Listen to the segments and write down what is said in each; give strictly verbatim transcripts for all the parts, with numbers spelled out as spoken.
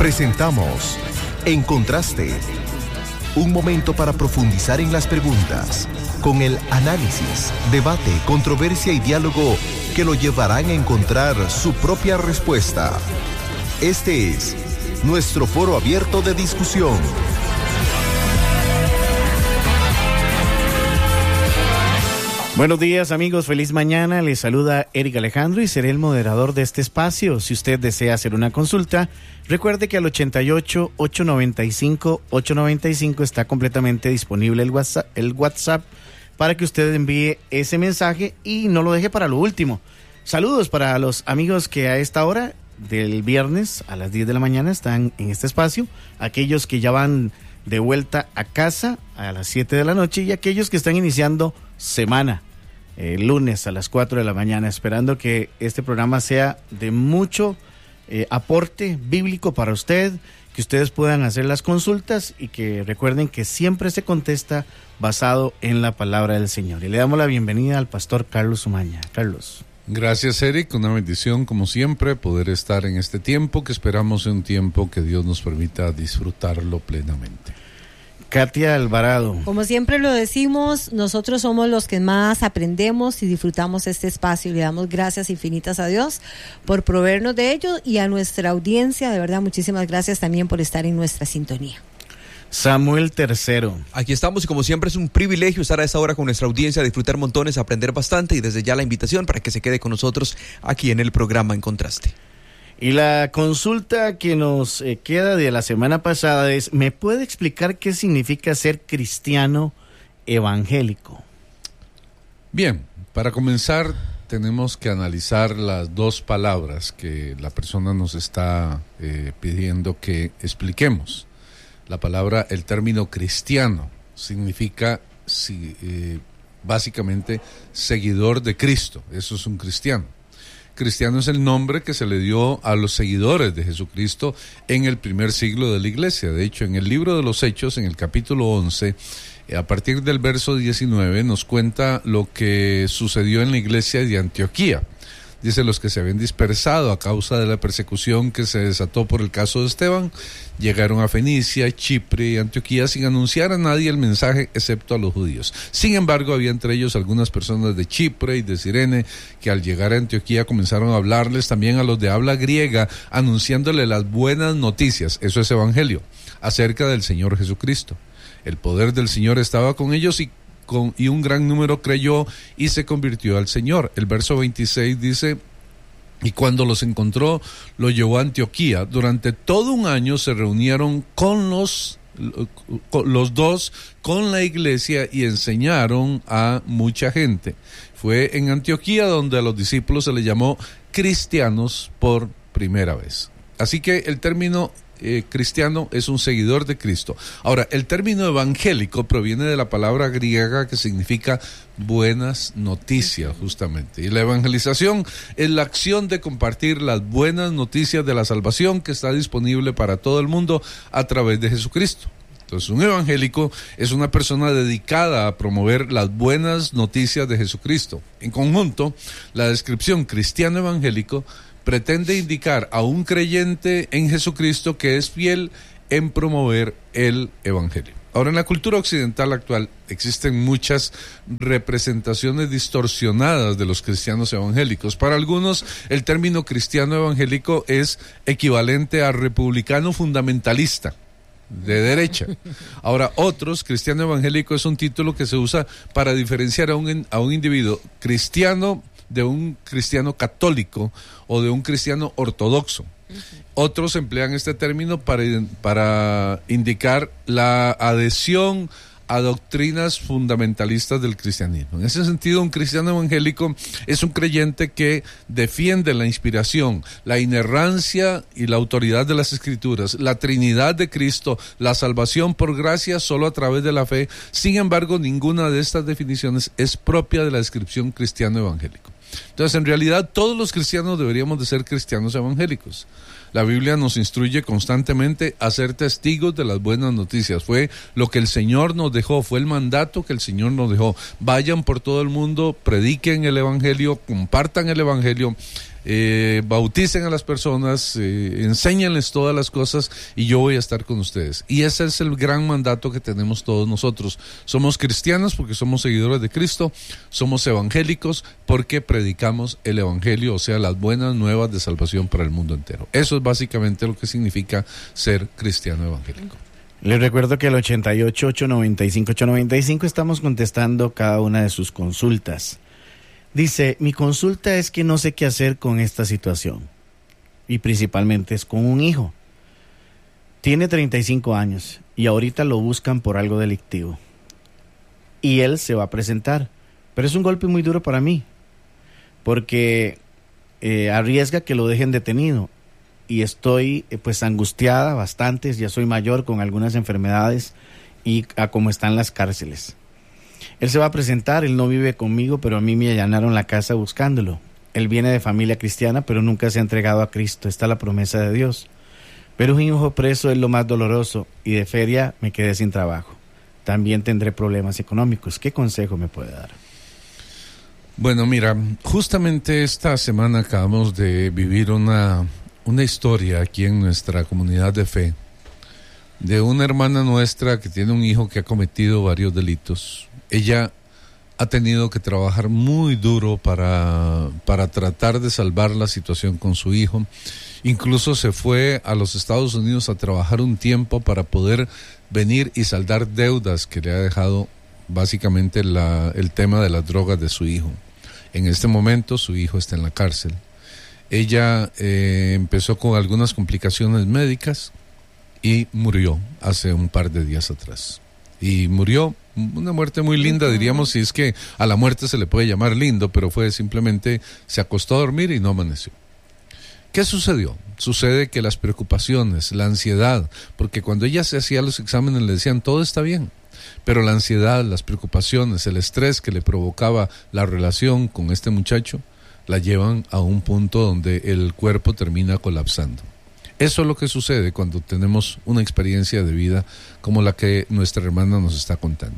Presentamos En Contraste, un momento para profundizar en las preguntas, con el análisis, debate, controversia y diálogo que lo llevarán a encontrar su propia respuesta. Este es nuestro foro abierto de discusión. Buenos días, amigos, feliz mañana. Les saluda Eric Alejandro y seré el moderador de este espacio. Si usted desea hacer una consulta, recuerde que al ochenta y ocho, ochocientos noventa y cinco, ochocientos noventa y cinco está completamente disponible el WhatsApp, el WhatsApp para que usted envíe ese mensaje y no lo deje para lo último. Saludos para los amigos que a esta hora del viernes a las diez de la mañana están en este espacio, aquellos que ya van de vuelta a casa a las siete de la noche y aquellos que están iniciando semana, el eh, lunes a las cuatro de la mañana, esperando que este programa sea de mucho eh, aporte bíblico para usted, que ustedes puedan hacer las consultas y que recuerden que siempre se contesta basado en la palabra del Señor. Y le damos la bienvenida al pastor Carlos Umaña. Carlos. Gracias, Eric, una bendición como siempre poder estar en este tiempo que esperamos sea un tiempo que Dios nos permita disfrutarlo plenamente. Katia Alvarado. Como siempre lo decimos, nosotros somos los que más aprendemos y disfrutamos este espacio. Le damos gracias infinitas a Dios por proveernos de ello y a nuestra audiencia, de verdad, muchísimas gracias también por estar en nuestra sintonía. Samuel Tercero. Aquí estamos y como siempre es un privilegio estar a esta hora con nuestra audiencia, disfrutar montones, aprender bastante y desde ya la invitación para que se quede con nosotros aquí en el programa En Contraste. Y la consulta que nos eh, queda de la semana pasada es, ¿me puede explicar qué significa ser cristiano evangélico? Bien, para comenzar tenemos que analizar las dos palabras que la persona nos está eh, pidiendo que expliquemos. La palabra, el término cristiano, significa si, eh, básicamente seguidor de Cristo. Eso es un cristiano. Cristiano es el nombre que se le dio a los seguidores de Jesucristo en el primer siglo de la iglesia. De hecho, en el libro de los Hechos, en el capítulo once, a partir del verso diecinueve, nos cuenta lo que sucedió en la iglesia de Antioquía. Dice, los que se habían dispersado a causa de la persecución que se desató por el caso de Esteban, llegaron a Fenicia, Chipre y Antioquía sin anunciar a nadie el mensaje excepto a los judíos. Sin embargo, había entre ellos algunas personas de Chipre y de Cirene que al llegar a Antioquía comenzaron a hablarles también a los de habla griega, anunciándole las buenas noticias, eso es evangelio, acerca del Señor Jesucristo. El poder del Señor estaba con ellos y Con, y un gran número creyó y se convirtió al Señor. El verso veintiséis dice, y cuando los encontró, lo llevó a Antioquía. Durante todo un año se reunieron con los, con los dos, con la iglesia y enseñaron a mucha gente. Fue en Antioquía donde a los discípulos se les llamó cristianos por primera vez. Así que el término Eh, cristiano es un seguidor de Cristo. Ahora, el término evangélico proviene de la palabra griega que significa buenas noticias, justamente. Y la evangelización es la acción de compartir las buenas noticias de la salvación que está disponible para todo el mundo a través de Jesucristo. Entonces, un evangélico es una persona dedicada a promover las buenas noticias de Jesucristo. En conjunto, la descripción cristiano evangélico pretende indicar a un creyente en Jesucristo que es fiel en promover el evangelio. Ahora, en la cultura occidental actual existen muchas representaciones distorsionadas de los cristianos evangélicos. Para algunos, el término cristiano evangélico es equivalente a republicano fundamentalista de derecha. Ahora, otros, cristiano evangélico es un título que se usa para diferenciar a un, a un individuo cristiano de un cristiano católico o de un cristiano ortodoxo. Uh-huh. Otros emplean este término para, para indicar la adhesión a doctrinas fundamentalistas del cristianismo. En ese sentido, un cristiano evangélico es un creyente que defiende la inspiración, la inerrancia y la autoridad de las Escrituras, la Trinidad de Cristo, la salvación por gracia solo a través de la fe. Sin embargo, ninguna de estas definiciones es propia de la descripción cristiano evangélico. Entonces, en realidad, todos los cristianos deberíamos de ser cristianos evangélicos. La Biblia nos instruye constantemente a ser testigos de las buenas noticias. Fue lo que el Señor nos dejó, fue el mandato que el Señor nos dejó. Vayan por todo el mundo, prediquen el Evangelio, compartan el Evangelio, eh, bauticen a las personas, eh, enséñenles todas las cosas y yo voy a estar con ustedes. Y ese es el gran mandato que tenemos todos nosotros. Somos cristianos porque somos seguidores de Cristo, somos evangélicos porque predicamos el evangelio, o sea, las buenas nuevas de salvación para el mundo entero. Eso es básicamente lo que significa ser cristiano evangélico. Les recuerdo que al ochenta y ocho, ochocientos noventa y cinco, ochocientos noventa y cinco estamos contestando cada una de sus consultas. Dice, mi consulta es que no sé qué hacer con esta situación. Y principalmente es con un hijo. Tiene treinta y cinco años y ahorita lo buscan por algo delictivo. Y él se va a presentar. Pero es un golpe muy duro para mí. Porque eh, arriesga que lo dejen detenido. Y estoy eh, pues angustiada bastante, ya soy mayor con algunas enfermedades y a cómo están las cárceles. Él se va a presentar, él no vive conmigo, pero a mí me allanaron la casa buscándolo. Él viene de familia cristiana, pero nunca se ha entregado a Cristo, está la promesa de Dios. Pero un hijo preso es lo más doloroso y de feria me quedé sin trabajo. También tendré problemas económicos. ¿Qué consejo me puede dar? Bueno, mira, justamente esta semana acabamos de vivir una... una historia aquí en nuestra comunidad de fe de una hermana nuestra que tiene un hijo que ha cometido varios delitos. Ella ha tenido que trabajar muy duro para, para tratar de salvar la situación con su hijo. Incluso se fue a los Estados Unidos a trabajar un tiempo para poder venir y saldar deudas que le ha dejado básicamente la, el tema de las drogas de su hijo. En este momento su hijo está en la cárcel. Ella eh, empezó con algunas complicaciones médicas y murió hace un par de días atrás. Y murió una muerte muy linda, diríamos, si es que a la muerte se le puede llamar lindo, pero fue simplemente, se acostó a dormir y no amaneció. ¿Qué sucedió? Sucede que las preocupaciones, la ansiedad, porque cuando ella se hacía los exámenes le decían todo está bien, pero la ansiedad, las preocupaciones, el estrés que le provocaba la relación con este muchacho, la llevan a un punto donde el cuerpo termina colapsando. Eso es lo que sucede cuando tenemos una experiencia de vida como la que nuestra hermana nos está contando.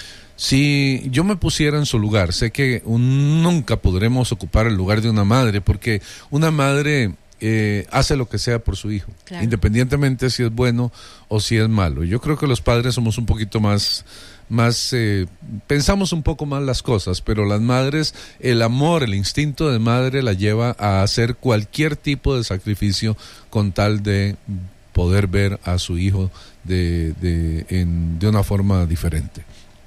Si yo me pusiera en su lugar, sé que un, nunca podremos ocupar el lugar de una madre, porque una madre eh, hace lo que sea por su hijo, claro, independientemente si es bueno o si es malo. Yo creo que los padres somos un poquito más... más eh, pensamos un poco más las cosas, pero las madres, el amor, el instinto de madre la lleva a hacer cualquier tipo de sacrificio con tal de poder ver a su hijo de, de, en, de una forma diferente.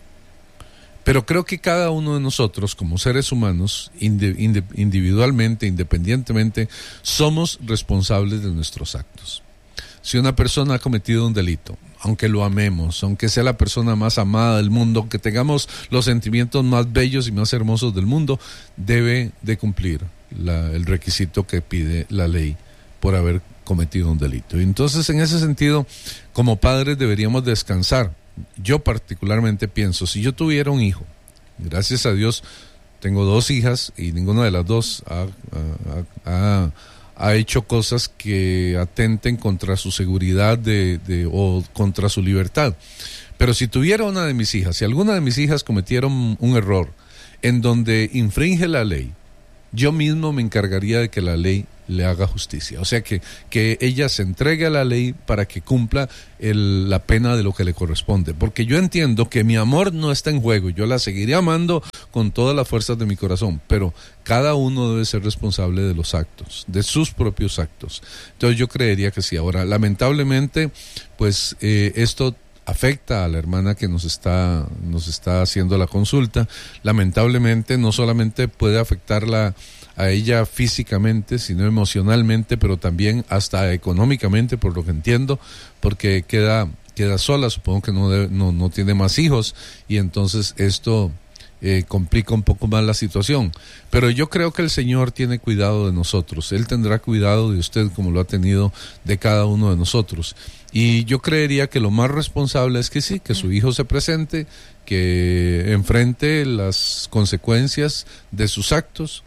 Pero creo que cada uno de nosotros, como seres humanos, indi, indi, individualmente, independientemente, somos responsables de nuestros actos. Si una persona ha cometido un delito, aunque lo amemos, aunque sea la persona más amada del mundo, aunque tengamos los sentimientos más bellos y más hermosos del mundo, debe de cumplir la, el requisito que pide la ley por haber cometido un delito. Y entonces, en ese sentido, como padres deberíamos descansar. Yo particularmente pienso, si yo tuviera un hijo, gracias a Dios tengo dos hijas y ninguna de las dos ha... ha, ha ha hecho cosas que atenten contra su seguridad de, de, o contra su libertad. Pero si tuviera una de mis hijas, si alguna de mis hijas cometieron un error en donde infringe la ley, yo mismo me encargaría de que la ley le haga justicia. O sea, que, que ella se entregue a la ley para que cumpla el, la pena de lo que le corresponde. Porque yo entiendo que mi amor no está en juego. Yo la seguiré amando con todas las fuerzas de mi corazón. Pero cada uno debe ser responsable de los actos, de sus propios actos. Entonces yo creería que sí. Ahora, lamentablemente, pues eh, esto afecta a la hermana que nos está, nos está haciendo la consulta. Lamentablemente no solamente puede afectarla a ella físicamente, sino emocionalmente, pero también hasta económicamente, por lo que entiendo, porque queda, queda sola, supongo que no, debe, no, no tiene más hijos, y entonces esto eh, complica un poco más la situación. Pero yo creo que el Señor tiene cuidado de nosotros, Él tendrá cuidado de usted como lo ha tenido de cada uno de nosotros. Y yo creería que lo más responsable es que sí, que su hijo se presente, que enfrente las consecuencias de sus actos,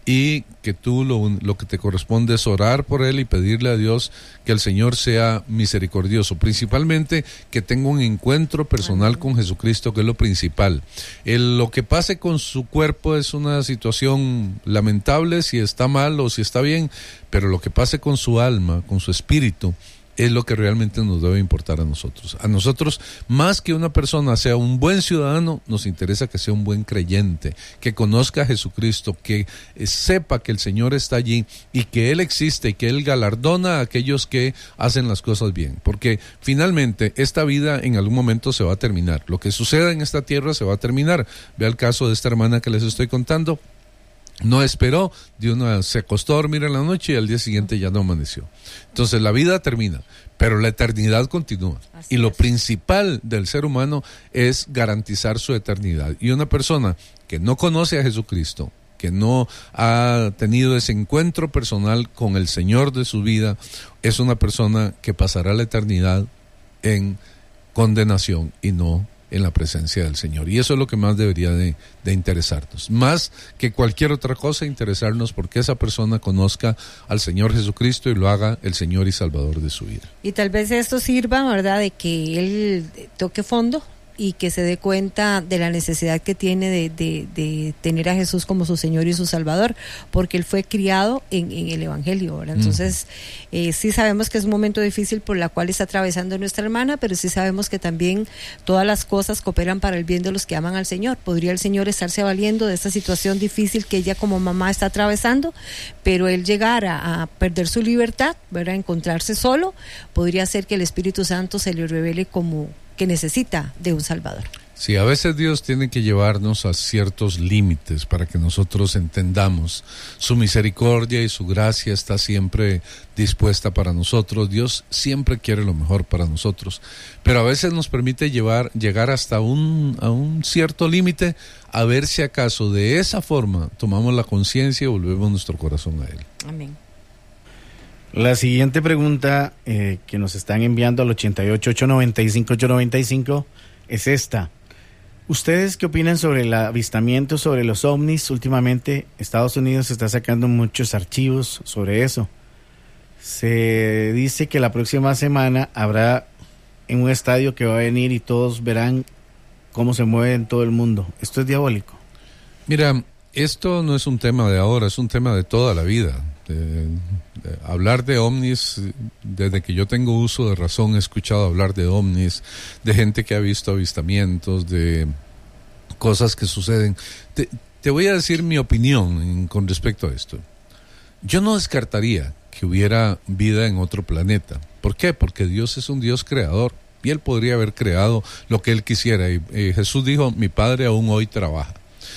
y que tú lo, lo que te corresponde es orar por él y pedirle a Dios que el Señor sea misericordioso, principalmente que tenga un encuentro personal con Jesucristo, que es lo principal. El, lo que pase con su cuerpo es una situación lamentable, si está mal o si está bien, pero lo que pase con su alma, con su espíritu, es lo que realmente nos debe importar a nosotros. A nosotros, más que una persona sea un buen ciudadano, nos interesa que sea un buen creyente, que conozca a Jesucristo, que eh, sepa que el Señor está allí y que Él existe y que Él galardona a aquellos que hacen las cosas bien. Porque finalmente esta vida en algún momento se va a terminar. Lo que suceda en esta tierra se va a terminar. Vea el caso de esta hermana que les estoy contando. No esperó, de una, se acostó a dormir en la noche y al día siguiente ya no amaneció. Entonces la vida termina, pero la eternidad continúa. Así y lo es. Principal del ser humano es garantizar su eternidad. Y una persona que no conoce a Jesucristo, que no ha tenido ese encuentro personal con el Señor de su vida, es una persona que pasará la eternidad en condenación y no en la presencia del Señor. Y eso es lo que más debería de, de interesarnos. Más que cualquier otra cosa, interesarnos porque esa persona conozca al Señor Jesucristo y lo haga el Señor y Salvador de su vida. Y tal vez esto sirva, ¿verdad?, de que él toque fondo y que se dé cuenta de la necesidad que tiene de, de, de tener a Jesús como su Señor y su Salvador, porque él fue criado en, en el Evangelio, ¿verdad? Entonces, mm. eh, sí sabemos que es un momento difícil por la cual está atravesando nuestra hermana, pero sí sabemos que también todas las cosas cooperan para el bien de los que aman al Señor. Podría el Señor estarse valiendo de esta situación difícil que ella como mamá está atravesando, pero él llegar a, a perder su libertad, ¿verdad?, encontrarse solo, podría ser que el Espíritu Santo se le revele como que necesita de un Salvador. Sí, a veces Dios tiene que llevarnos a ciertos límites para que nosotros entendamos. Su misericordia y su gracia está siempre dispuesta para nosotros. Dios siempre quiere lo mejor para nosotros, pero a veces nos permite llevar, llegar hasta un, a un cierto límite, a ver si acaso de esa forma tomamos la conciencia y volvemos nuestro corazón a Él. Amén. La siguiente pregunta eh, que nos están enviando al ochenta y ocho, ochocientos noventa y cinco, ochocientos noventa y cinco es esta. ¿Ustedes qué opinan sobre el avistamiento, sobre los ovnis? Últimamente Estados Unidos está sacando muchos archivos sobre eso. Se dice que la próxima semana habrá en un estadio que va a venir y todos verán cómo se mueve en todo el mundo. ¿Esto es diabólico? Mira, esto no es un tema de ahora, es un tema de toda la vida. De, de hablar de ovnis, desde que yo tengo uso de razón he escuchado hablar de ovnis, de gente que ha visto avistamientos, de cosas que suceden. Te, te voy a decir mi opinión en, con respecto a esto. Yo no descartaría que hubiera vida en otro planeta. ¿Por qué? Porque Dios es un Dios creador y Él podría haber creado lo que Él quisiera. Y eh, Jesús dijo, mi Padre aún hoy trabaja.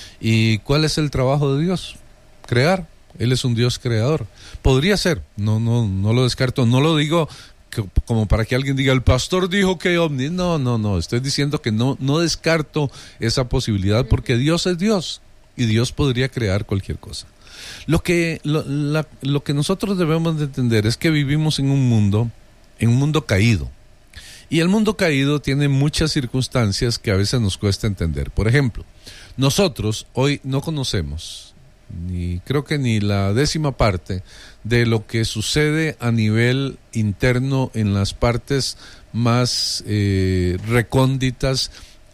¿Y cuál es el trabajo de Dios? Crear. Él es un Dios creador. Podría ser, no, no, no lo descarto, no lo digo que, como para que alguien diga, el pastor dijo que ovni. No, no, no, estoy diciendo que no, no descarto esa posibilidad porque Dios es Dios y Dios podría crear cualquier cosa. Lo que, lo, la, lo que nosotros debemos de entender es que vivimos en un mundo, en un mundo caído. Y el mundo caído tiene muchas circunstancias que a veces nos cuesta entender. Por ejemplo, nosotros hoy no conocemos ni creo que ni la décima parte de lo que sucede a nivel interno en las partes más eh, recónditas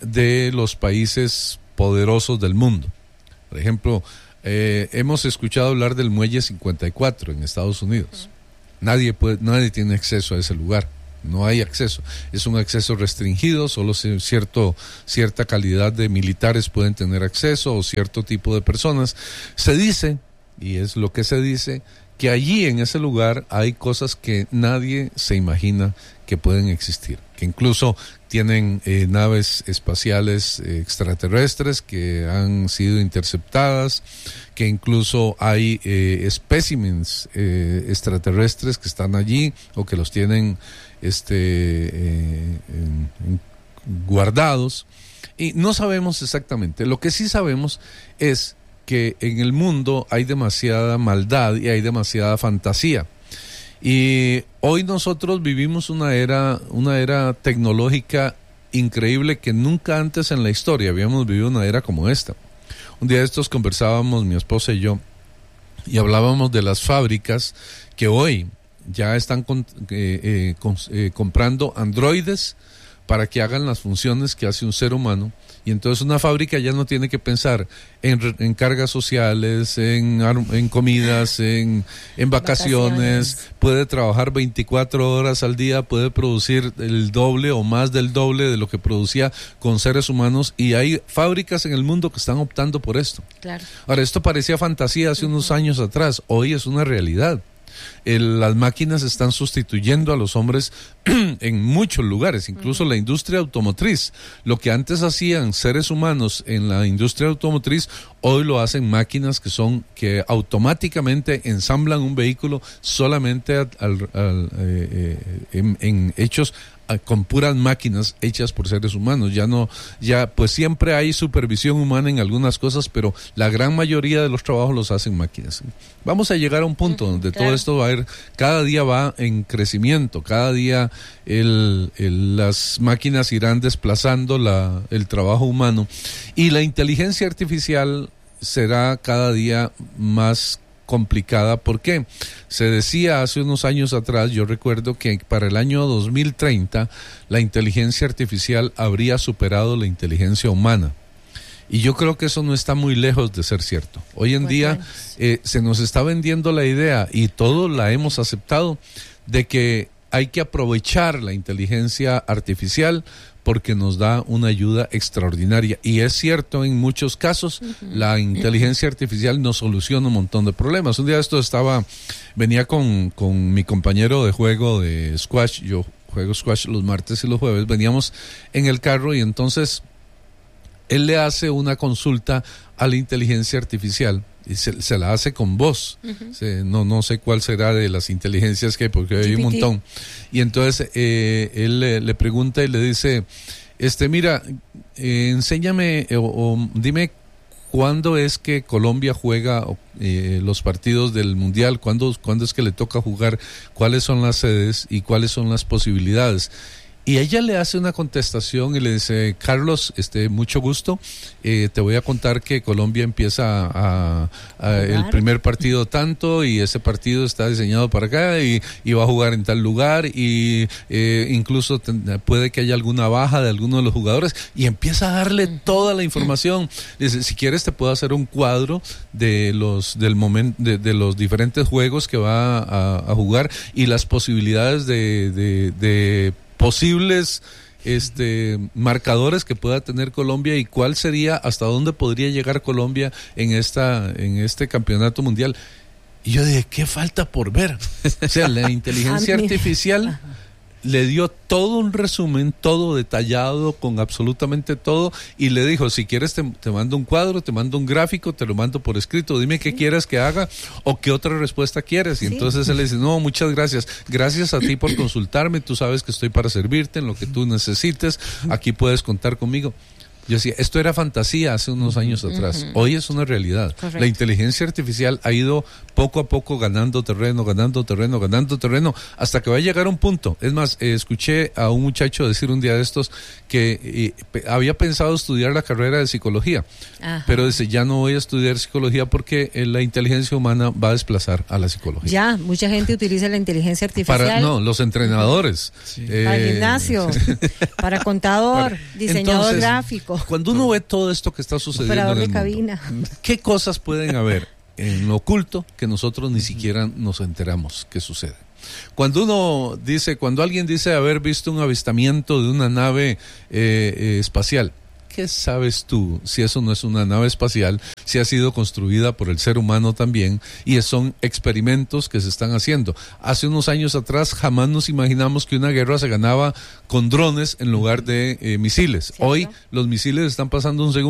de los países poderosos del mundo. Por ejemplo, eh, hemos escuchado hablar del Muelle cincuenta y cuatro en Estados Unidos. Nadie puede, nadie tiene acceso a ese lugar. No hay acceso, es un acceso restringido, solo cierto, cierta calidad de militares pueden tener acceso o cierto tipo de personas. Se dice, y es lo que se dice, que allí en ese lugar hay cosas que nadie se imagina que pueden existir, que incluso tienen eh, naves espaciales eh, extraterrestres que han sido interceptadas, que incluso hay eh, espécimens eh, extraterrestres que están allí o que los tienen este eh, en, en, guardados, y no sabemos exactamente. Lo que sí sabemos es que en el mundo hay demasiada maldad y hay demasiada fantasía. Y hoy nosotros vivimos una era, una era tecnológica increíble que nunca antes en la historia habíamos vivido una era como esta. Un día de estos conversábamos mi esposa y yo y hablábamos de las fábricas que hoy ya están con, eh, eh, con, eh, comprando androides para que hagan las funciones que hace un ser humano, y entonces una fábrica ya no tiene que pensar en, en cargas sociales, en, en comidas, en, en vacaciones. vacaciones, puede trabajar veinticuatro horas al día, puede producir el doble o más del doble de lo que producía con seres humanos, y hay fábricas en el mundo que están optando por esto. Claro. Ahora, esto parecía fantasía hace uh-huh. unos años atrás, hoy es una realidad. El, las máquinas están sustituyendo a los hombres en muchos lugares, incluso uh-huh. la industria automotriz. Lo que antes hacían seres humanos en la industria automotriz, hoy lo hacen máquinas que son que automáticamente ensamblan un vehículo solamente al, al, al, eh, eh, en, en hechos con puras máquinas hechas por seres humanos. Ya no, ya pues siempre hay supervisión humana en algunas cosas, pero la gran mayoría de los trabajos los hacen máquinas. Vamos a llegar a un punto donde claro. todo esto va a ir, cada día va en crecimiento, cada día el, el, las máquinas irán desplazando la, el trabajo humano, y la inteligencia artificial será cada día más complicada. ¿Por qué? Se decía hace unos años atrás, yo recuerdo que para el año dos mil treinta la inteligencia artificial habría superado la inteligencia humana. Y yo creo que eso no está muy lejos de ser cierto. Hoy en día eh, se nos está vendiendo la idea, y todos la hemos aceptado, de que hay que aprovechar la inteligencia artificial porque nos da una ayuda extraordinaria. Y es cierto, en muchos casos, uh-huh. la inteligencia artificial nos soluciona un montón de problemas. Un día esto estaba, venía con, con mi compañero de juego de squash, yo juego squash los martes y los jueves, veníamos en el carro y entonces él le hace una consulta a la inteligencia artificial. Y se, se la hace con voz. Uh-huh. se, no no sé cuál será de las inteligencias que hay, porque hay un montón. Y entonces eh, él le, le pregunta y le dice, este mira, eh, enséñame eh, o, o dime cuándo es que Colombia juega eh, los partidos del Mundial, cuándo, cuándo es que le toca jugar, cuáles son las sedes y cuáles son las posibilidades. Y ella le hace una contestación y le dice, Carlos, este, mucho gusto, eh, te voy a contar que Colombia empieza a, a el primer partido tanto, y ese partido está diseñado para acá, y, y va a jugar en tal lugar, y eh, incluso te, puede que haya alguna baja de alguno de los jugadores, y empieza a darle toda la información. Dice, si quieres te puedo hacer un cuadro de los del momento de, de los diferentes juegos que va a, a jugar, y las posibilidades de, de, de posibles este marcadores que pueda tener Colombia, y cuál sería, hasta dónde podría llegar Colombia en esta en este campeonato mundial. Y yo dije, ¿qué falta por ver? O sea, la inteligencia artificial le dio todo un resumen, todo detallado, con absolutamente todo, y le dijo, si quieres te, te mando un cuadro, te mando un gráfico, te lo mando por escrito, dime qué sí. quieres que haga o qué otra respuesta quieres. Y sí. entonces él le dice, no, muchas gracias, gracias a ti por consultarme, tú sabes que estoy para servirte en lo que tú necesites, aquí puedes contar conmigo. Yo decía, esto era fantasía hace unos años atrás, uh-huh. hoy es una realidad. Correcto. La inteligencia artificial ha ido poco a poco ganando terreno, ganando terreno, ganando terreno, hasta que va a llegar a un punto. Es más, eh, escuché a un muchacho decir un día de estos que eh, pe- había pensado estudiar la carrera de psicología, Ajá. pero dice, ya no voy a estudiar psicología porque eh, la inteligencia humana va a desplazar a la psicología. Ya, mucha gente utiliza la inteligencia artificial. Para, no, los entrenadores. Sí. Eh, para el gimnasio, para contador, para, diseñador entonces, gráfico. Cuando uno ve todo esto que está sucediendo en el cabina. mundo, ¿qué cosas pueden haber en lo oculto que nosotros ni siquiera nos enteramos que sucede? Cuando uno dice, cuando alguien dice haber visto un avistamiento de una nave eh, eh, espacial, ¿qué sabes tú si eso no es una nave espacial, si ha sido construida por el ser humano también, y son experimentos que se están haciendo? Hace unos años atrás jamás nos imaginamos que una guerra se ganaba con drones en lugar de eh, misiles. ¿Cierto? Hoy los misiles están pasando un segundo